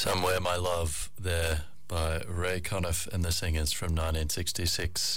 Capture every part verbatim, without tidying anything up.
Somewhere My Love there by Ray Conniff and the Singers from nineteen sixty-six.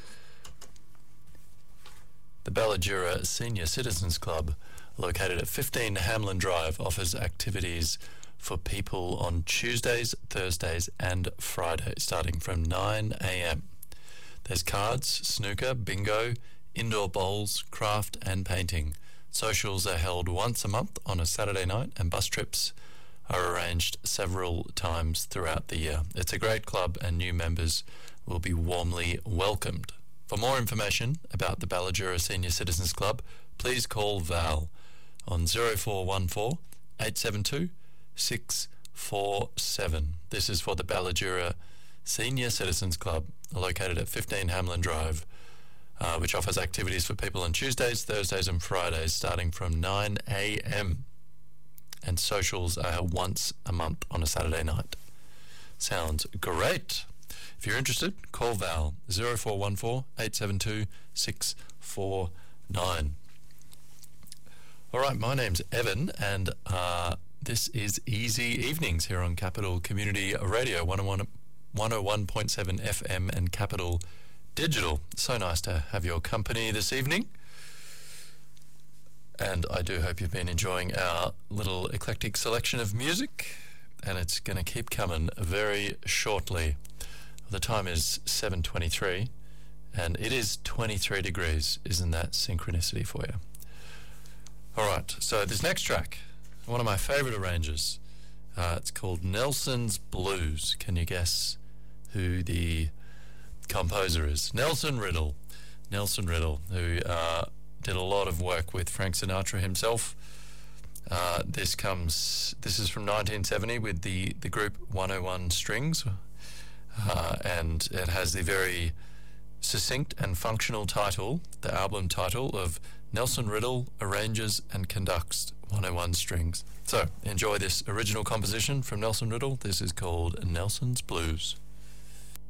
The Ballajura Senior Citizens Club, located at fifteen Hamlin Drive, offers activities for people on Tuesdays, Thursdays and Fridays, starting from nine a m. There's cards, snooker, bingo, indoor bowls, craft and painting. Socials are held once a month on a Saturday night, and bus trips are arranged several times throughout the year. It's a great club and new members will be warmly welcomed. For more information about the Ballajura Senior Citizens Club, please call Val on zero four one four, eight seven two, six four seven. This is for the Ballajura Senior Citizens Club, located at fifteen Hamlin Drive, uh, which offers activities for people on Tuesdays, Thursdays and Fridays starting from nine a m. And socials are once a month on a Saturday night. Sounds great. If you're interested, call Val zero four one four, eight seven two, six four nine. All right, my name's Evan, and uh, this is Easy Evenings here on Capital Community Radio, one oh one point seven F M and Capital Digital. So nice to have your company this evening. And I do hope you've been enjoying our little eclectic selection of music, and it's going to keep coming very shortly. The time is seven twenty-three, and it is twenty-three degrees. Isn't that synchronicity for you? All right, so this next track, one of my favourite arrangers, uh, it's called Nelson's Blues. Can you guess who the composer is? Nelson Riddle. Nelson Riddle, who uh, did a lot of work with Frank Sinatra himself. Uh, this comes. This is from nineteen seventy with the, the group one oh one Strings, uh, and it has the very succinct and functional title, the album title of Nelson Riddle Arranges and Conducts one oh one Strings. So enjoy this original composition from Nelson Riddle. This is called Nelson's Blues.